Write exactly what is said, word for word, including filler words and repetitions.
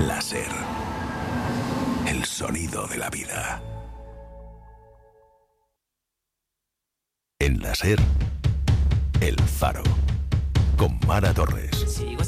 La SER. El sonido de la vida. En La SER, El Faro. Con Mara Torres.